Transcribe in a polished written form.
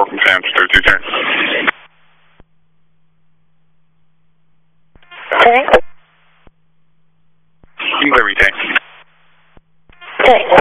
Sam, start your turn. Okay. You can go retain. Okay.